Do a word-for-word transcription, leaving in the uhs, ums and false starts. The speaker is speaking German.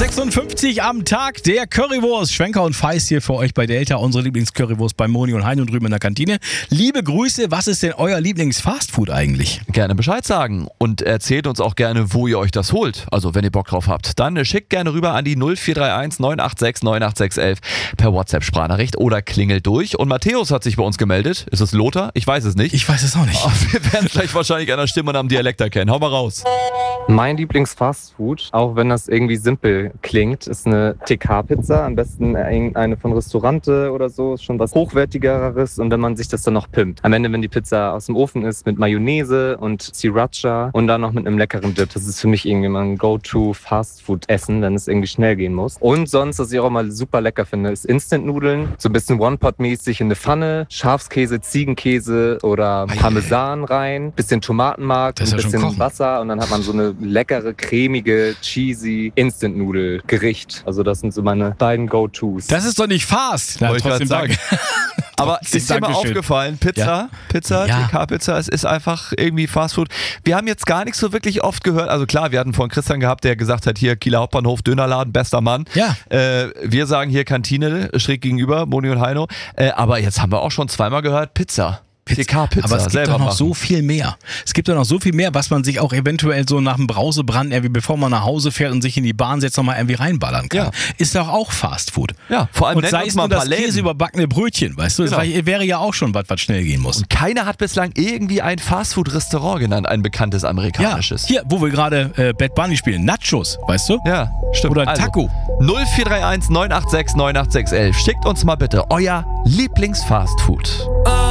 sechsundfünfzig am Tag der Currywurst. Schwenker und Feist hier für euch bei Delta. Unsere Lieblingscurrywurst bei Moni und Heino drüben in der Kantine. Liebe Grüße, was ist denn euer Lieblingsfastfood eigentlich? Gerne Bescheid sagen und erzählt uns auch gerne, wo ihr euch das holt. Also wenn ihr Bock drauf habt, dann schickt gerne rüber an die null vier drei eins neun acht sechs neun acht sechs eins eins per WhatsApp-Sprachnachricht oder klingelt durch. Und Matthäus hat sich bei uns gemeldet. Ist es Lothar? Ich weiß es nicht. Ich weiß es auch nicht. Aber wir werden gleich wahrscheinlich an der Stimme und am Dialekt erkennen. Hau mal raus. Mein Lieblingsfastfood, auch wenn das irgendwie simpel klingt, ist eine T K-Pizza. Am besten eine von Restaurante oder so, ist schon was Hochwertigeres. Und wenn man sich das dann noch pimpt. Am Ende, wenn die Pizza aus dem Ofen ist, mit Mayonnaise und Sriracha und dann noch mit einem leckeren Dip. Das ist für mich irgendwie mein Go-To-Fastfood-Essen, wenn es irgendwie schnell gehen muss. Und sonst, was ich auch mal super lecker finde, ist Instant-Nudeln. So ein bisschen One-Pot-mäßig in eine Pfanne, Schafskäse, Ziegenkäse oder Parmesan rein, bisschen Tomatenmark, ein ja bisschen Wasser und dann hat man so eine leckere, cremige, cheesy Instant-Nudel-Gericht. Also das sind so meine beiden Go-Tos. Das ist doch nicht fast. Na, Wollte ich gerade sagen. Aber ist dir mal aufgefallen, Pizza, Ja. Pizza, Ja. T K-Pizza, es ist einfach irgendwie Fastfood. Wir haben jetzt gar nicht so wirklich oft gehört, also klar, wir hatten vorhin Christian gehabt, der gesagt hat, hier Kieler Hauptbahnhof, Dönerladen, bester Mann. Ja. Äh, wir sagen hier Kantine, schräg gegenüber, Moni und Heino. Äh, aber jetzt haben wir auch schon zweimal gehört, Pizza. T K-Pizza, Aber es gibt selber doch noch machen. so viel mehr. Es gibt doch noch so viel mehr, was man sich auch eventuell so nach dem Brausebrand, irgendwie bevor man nach Hause fährt und sich in die Bahn setzt, nochmal irgendwie reinballern kann. Ja. Ist doch auch Fastfood. Ja, vor allem Und nennt sei uns es mal nur ein paar das Läden. käseüberbackene Brötchen, weißt du? Das Genau. war, wäre ja auch schon was, was schnell gehen muss. Keiner hat bislang irgendwie ein Fastfood-Restaurant genannt, ein bekanntes Ja, amerikanisches. hier, wo wir gerade äh, Bad Bunny spielen, Nachos, weißt du? Ja, stimmt. Oder Taco. null vier drei eins neun acht sechs neun acht sechs eins eins. Schickt uns mal bitte euer Lieblingsfastfood.